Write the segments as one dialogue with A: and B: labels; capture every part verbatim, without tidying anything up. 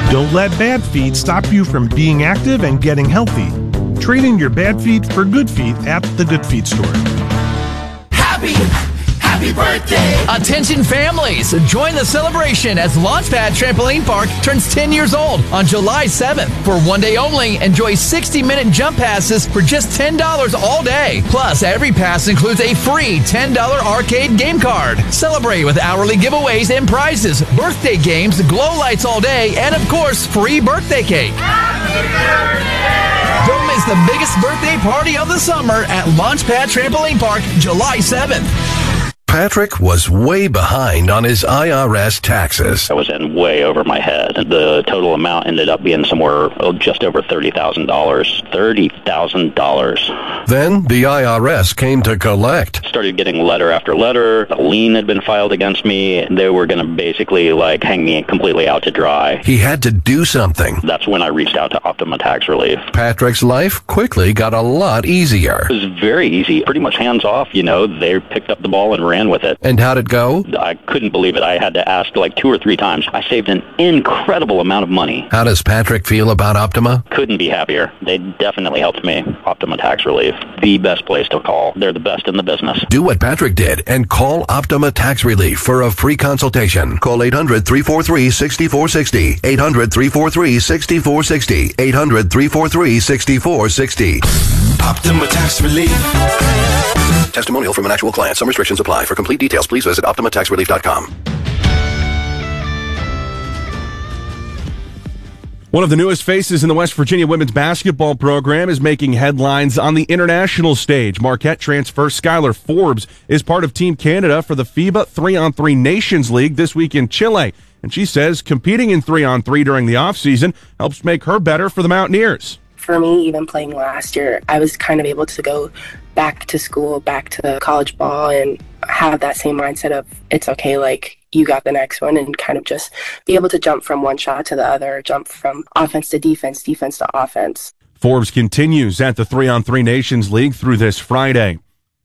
A: Don't let bad feet stop you from being active and getting healthy. Trade in your bad feet for good feet at the Good Feet store.
B: Happy, happy birthday!
C: Attention families, join the celebration as Launchpad Trampoline Park turns ten years old on July seventh. For one day only, enjoy sixty minute jump passes for just ten dollars all day. Plus, every pass includes a free ten dollar arcade game card. Celebrate with hourly giveaways and prizes, birthday games, glow lights all day, and of course, free birthday cake. Happy birthday! Don't miss the biggest birthday party of the summer at Launchpad Trampoline Park, July seventh.
D: Patrick was way behind on his I R S taxes.
E: I was in way over my head. The total amount ended up being somewhere oh, just over thirty thousand dollars. thirty thousand dollars.
D: Then the I R S came to collect.
E: Started getting letter after letter. A lien had been filed against me. They were going to basically like hang me completely out to dry.
D: He had to do something.
E: That's when I reached out to Optima Tax Relief.
D: Patrick's life quickly got a lot easier.
E: It was very easy. Pretty much hands off, you know. They picked up the ball and ran with it.
D: And how'd it go?
E: I couldn't believe it. I had to ask like two or three times. I saved an incredible amount of money.
D: How does Patrick feel about Optima?
E: Couldn't be happier. They definitely helped me. Optima Tax Relief, the best place to call. They're the best in the business.
D: Do what Patrick did and call Optima Tax Relief for a free consultation. Call eight hundred, three four three, six four six zero. eight hundred, three four three, six four six zero. eight hundred, three four three, six four six zero.
B: Optima Tax Relief.
D: Testimonial from an actual client. Some restrictions apply. For complete details, please visit optima tax relief dot com.
F: One of the newest faces in the West Virginia women's basketball program is making headlines on the international stage. Marquette transfer Skylar Forbes is part of Team Canada for the FIBA three on three Nations League this week in Chile. And she says competing in three on three during the offseason helps make her better for the Mountaineers.
G: For me, even playing last year, I was kind of able to go back to school, back to college ball, and have that same mindset of it's okay, like you got the next one, and kind of just be able to jump from one shot to the other, jump from offense to defense, defense to offense.
F: Forbes continues at the three on three Nations League through this Friday.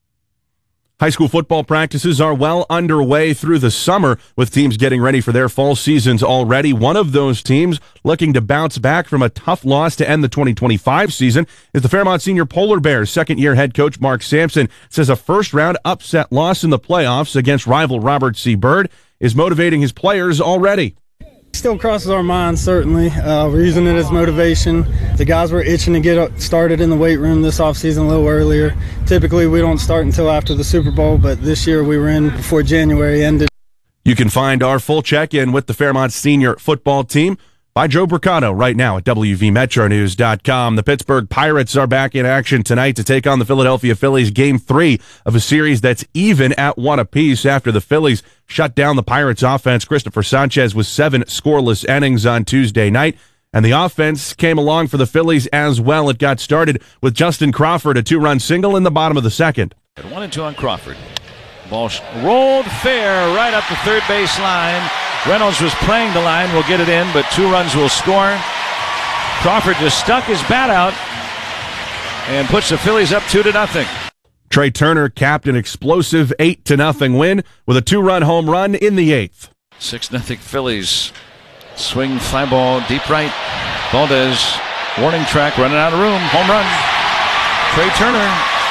F: High school football practices are well underway through the summer, with teams getting ready for their fall seasons already. One of those teams looking to bounce back from a tough loss to end the twenty twenty-five season is the Fairmont Senior Polar Bears. Second-year head coach Mark Sampson says a first-round upset loss in the playoffs against rival Robert C. Byrd is motivating his players already.
H: Still crosses our minds, certainly. Uh, we're using it as motivation. The guys were itching to get started in the weight room this offseason a little earlier. Typically, we don't start until after the Super Bowl, but this year we were in before January ended.
F: You can find our full check-in with the Fairmont Senior football team by Joe Bricado right now at W V Metro News dot com. The Pittsburgh Pirates are back in action tonight to take on the Philadelphia Phillies, game three of a series that's even at one apiece after the Phillies shut down the Pirates offense. Christopher Sanchez with seven scoreless innings on Tuesday night, and the offense came along for the Phillies as well. It got started with Justin Crawford, a two-run single in the bottom of the second.
I: One and two on Crawford. Ball rolled fair right up the third base line. Reynolds was playing the line, will get it in, but two runs will score. Crawford just stuck his bat out and puts the Phillies up two to nothing.
F: Trey Turner capped an explosive eight to nothing win with a two-run home run in the eighth.
I: Six nothing Phillies. Swing fly ball deep right. Valdez warning track, running out of room. Home run. Trey Turner.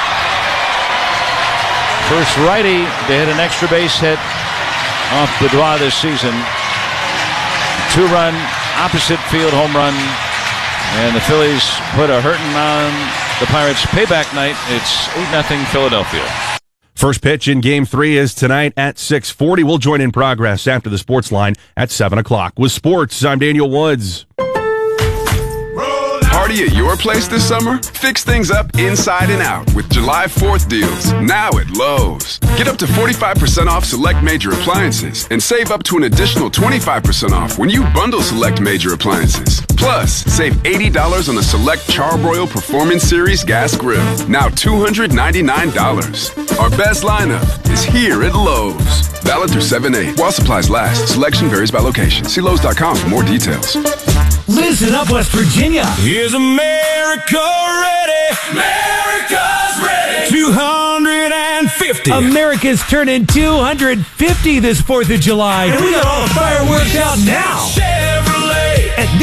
I: First righty to hit an extra base hit off Boudoir this season. Two-run opposite field home run, and the Phillies put a hurting on the Pirates. Payback night. It's eight nothing Philadelphia.
F: First pitch in game three is tonight at six forty. We'll join in progress after the sports line at seven o'clock. With sports, I'm Daniel Woods.
J: Party at your place this summer? Fix things up inside and out with July fourth deals, now at Lowe's. Get up to forty-five percent off select major appliances and save up to an additional twenty-five percent off when you bundle select major appliances. Plus, save eighty dollars on the select Charbroil Performance Series gas grill, now two hundred ninety-nine dollars. Our best lineup is here at Lowe's. Valid through seven eight. While supplies last, selection varies by location. See Lowe's dot com for more details.
K: Listen up, West Virginia. Is America ready? America's ready. two hundred fifty. America's turning two hundred fifty this fourth of July. And we got all the fireworks out now. Chevrolet. And this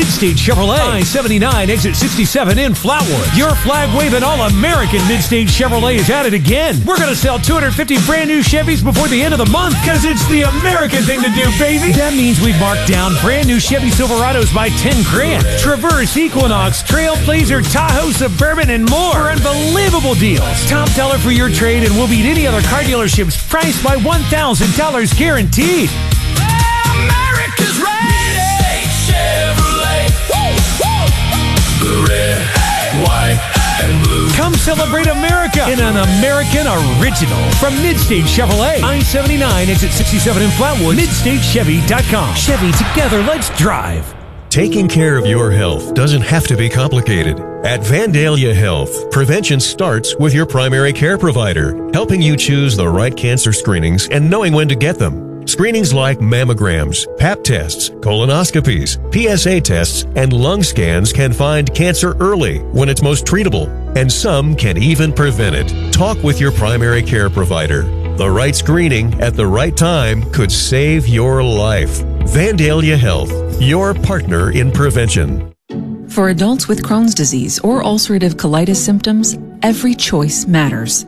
K: Mid-State Chevrolet. I seventy-nine, exit sixty-seven in Flatwood. Your flag-waving all-American Mid-State Chevrolet is at it again. We're going to sell two hundred fifty brand new Chevys before the end of the month because it's the American thing to do, baby. That means we've marked down brand new Chevy Silverados by ten grand. Traverse, Equinox, Trailblazer, Tahoe, Suburban, and more for unbelievable deals. Top dollar for your trade and we'll beat any other car dealerships priced by one thousand dollars guaranteed.
B: America's ready. Chevrolet. Woo, woo. The red, white, and blue.
K: Come celebrate America in an American original from Mid-State Chevrolet. I seventy-nine, exit sixty-seven in Flatwood. mid state chevy dot com. Chevy, together, let's drive.
L: Taking care of your health doesn't have to be complicated. At Vandalia Health, prevention starts with your primary care provider, helping you choose the right cancer screenings and knowing when to get them. Screenings like mammograms, pap tests, colonoscopies, P S A tests, and lung scans can find cancer early when it's most treatable, and some can even prevent it. Talk with your primary care provider. The right screening at the right time could save your life. Vandalia Health, your partner in prevention.
M: For adults with Crohn's disease or ulcerative colitis symptoms, every choice matters.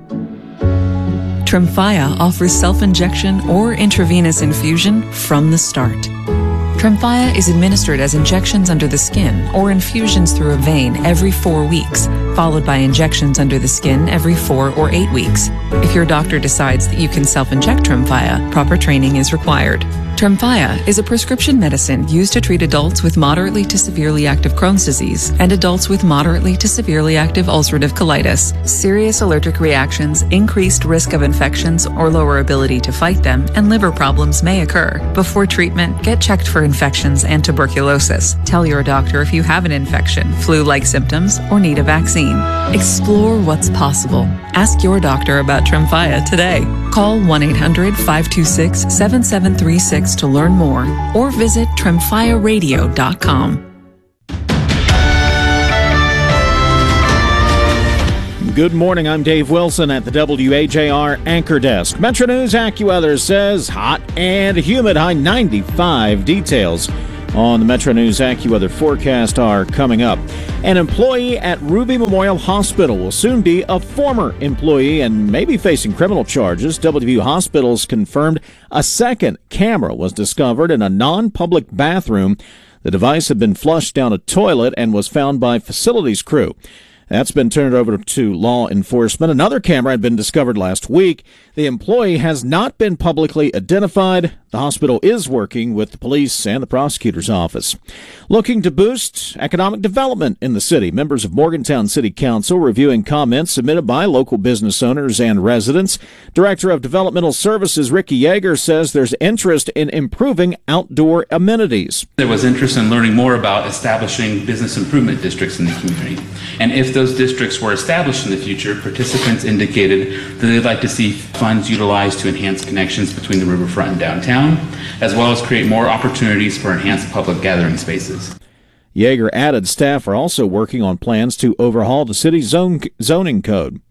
M: Tremfya offers self-injection or intravenous infusion from the start. Tremfya is administered as injections under the skin or infusions through a vein every four weeks, followed by injections under the skin every four or eight weeks. If your doctor decides that you can self-inject Tremfya, proper training is required. Tremfya is a prescription medicine used to treat adults with moderately to severely active Crohn's disease and adults with moderately to severely active ulcerative colitis. Serious allergic reactions, increased risk of infections or lower ability to fight them, and liver problems may occur. Before treatment, get checked for infections and tuberculosis. Tell your doctor if you have an infection, flu-like symptoms, or need a vaccine. Explore what's possible. Ask your doctor about Tremfya today. Call one eight hundred, five two six, seven seven three six to learn more or visit tremfya radio dot com.
N: Good morning, I'm Dave Wilson at the W A J R Anchor Desk. Metro News AccuWeather says hot and humid, high ninety-five. Details on the Metro News AccuWeather forecast are coming up. An employee at Ruby Memorial Hospital will soon be a former employee and may be facing criminal charges. W V U Hospitals confirmed a second camera was discovered in a non-public bathroom. The device had been flushed down a toilet and was found by facilities crew. That's been turned over to law enforcement. Another camera had been discovered last week. The employee has not been publicly identified. The hospital is working with the police and the prosecutor's office. Looking to boost economic development in the city, members of Morgantown City Council reviewing comments submitted by local business owners and residents. Director of Developmental Services Ricky Yeager says there's interest in improving outdoor amenities.
O: There was interest in learning more about establishing business improvement districts in the community. And if those districts were established in the future, participants indicated that they'd like to see funds utilized to enhance connections between the riverfront and downtown, as well as create more opportunities for enhanced public gathering spaces.
N: Yeager added staff are also working on plans to overhaul the city's zone, zoning code.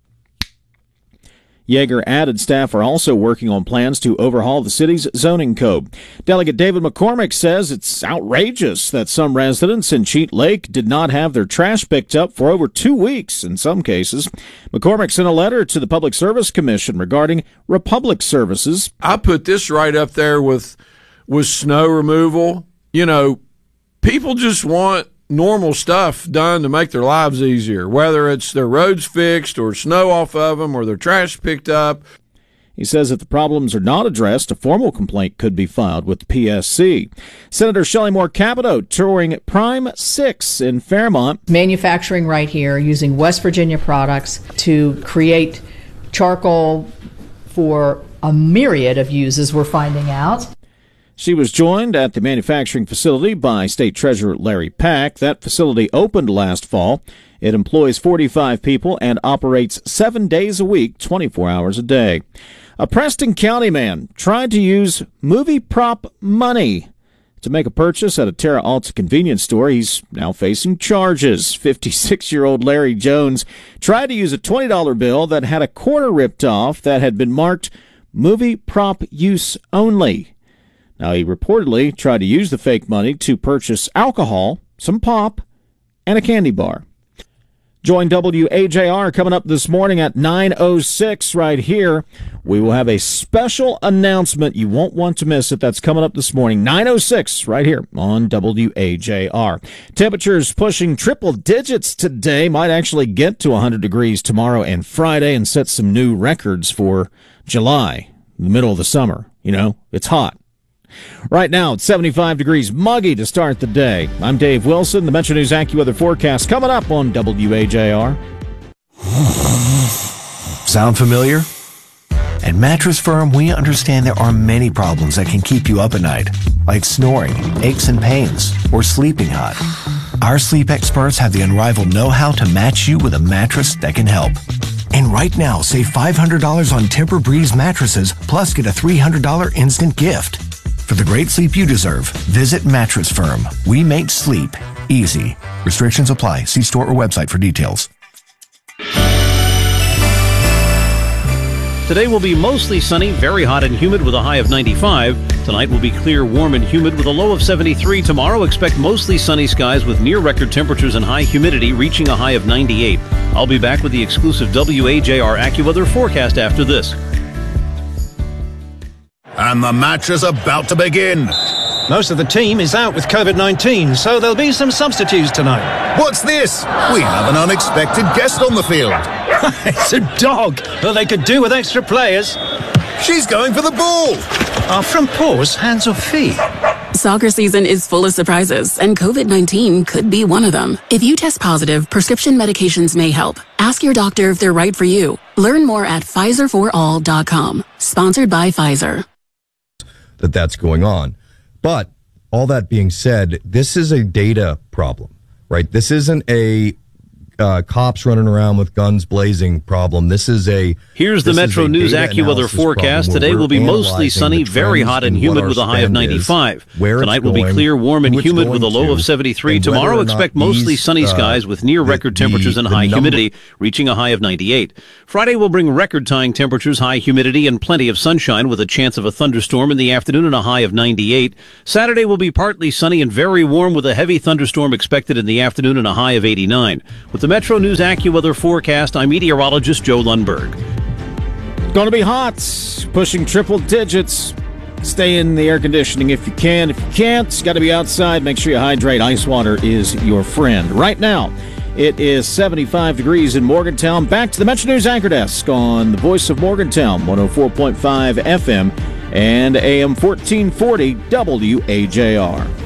N: Yeager added staff are also working on plans to overhaul the city's zoning code. Delegate David McCormick says it's outrageous that some residents in Cheat Lake did not have their trash picked up for over two weeks in some cases. McCormick sent a letter to the Public Service Commission regarding Republic Services.
P: I put this right up there with, with snow removal. You know, people just want normal stuff done to make their lives easier, whether it's their roads fixed or snow off of them or their trash picked up.
N: He says if the problems are not addressed, a formal complaint could be filed with the P S C. Senator Shelley Moore Capito touring Prime six in Fairmont.
Q: Manufacturing right here using West Virginia products to create charcoal for a myriad of uses, we're finding out.
N: She was joined at the manufacturing facility by State Treasurer Larry Pack. That facility opened last fall. It employs forty-five people and operates seven days a week, twenty-four hours a day. A Preston County man tried to use movie prop money to make a purchase at a Terra Alta convenience store. He's now facing charges. fifty-six-year-old Larry Jones tried to use a twenty dollar bill that had a quarter ripped off that had been marked movie prop use only. Now, he reportedly tried to use the fake money to purchase alcohol some pop, and a candy bar. Join W A J R coming up this morning at nine oh six right here. We will have a special announcement. You won't want to miss it. That's coming up this morning, nine oh six right here on W A J R. Temperatures pushing triple digits today. Might actually get to one hundred degrees tomorrow and Friday and set some new records for July, the middle of the summer. You know, it's hot. Right now, it's seventy-five degrees, muggy to start the day. I'm Dave Wilson. The Metro News AccuWeather forecast coming up on W A J R.
R: Sound familiar? At Mattress Firm, we understand there are many problems that can keep you up at night, like snoring, aches and pains, or sleeping hot. Our sleep experts have the unrivaled know-how to match you with a mattress that can help. And right now, save five hundred dollars on Tempur-Breeze mattresses, plus get a three hundred dollars instant gift. For the great sleep you deserve, visit Mattress Firm. We make sleep easy. Restrictions apply. See store or website for details.
S: Today will be mostly sunny, very hot and humid with a high of ninety-five. Tonight will be clear, warm, and humid with a low of seventy-three. Tomorrow, expect mostly sunny skies with near-record temperatures and high humidity reaching a high of ninety-eight. I'll be back with the exclusive W A J R AccuWeather forecast after this.
T: And the match is about to begin.
U: Most of the team is out with COVID nineteen, so there'll be some substitutes tonight.
T: What's this? We have an unexpected guest on the field.
U: It's a dog. Well, they could do with extra players.
T: She's going for the ball.
U: Are front paws hands or feet?
V: Soccer season is full of surprises, and COVID nineteen could be one of them. If you test positive, prescription medications may help. Ask your doctor if they're right for you. Learn more at Pfizer for all dot com. Sponsored by Pfizer.
W: That that's going on. But all that being said, this is a data problem, right? This isn't a uh, cops running around with guns blazing problem. This is a
S: Here's the Metro News AccuWeather forecast. Today will be mostly sunny, very hot and humid with a high of ninety-five. Tonight will be clear, warm, and humid with a low of seventy-three. Tomorrow, expect mostly sunny skies with near-record temperatures and high humidity, reaching a high of ninety-eight. Friday will bring record-tying temperatures, high humidity, and plenty of sunshine with a chance of a thunderstorm in the afternoon and a high of ninety-eight. Saturday will be partly sunny and very warm with a heavy thunderstorm expected in the afternoon and a high of eighty-nine. With the Metro News AccuWeather forecast, I'm meteorologist Joe Lundberg.
N: Going to be hot, pushing triple digits. Stay in the air conditioning if you can. If you can't, got to be outside. Make sure you hydrate. Ice water is your friend. Right now, it is seventy-five degrees in Morgantown. Back to the Metro News Anchor Desk on the Voice of Morgantown, one oh four point five F M and A M fourteen forty W A J R.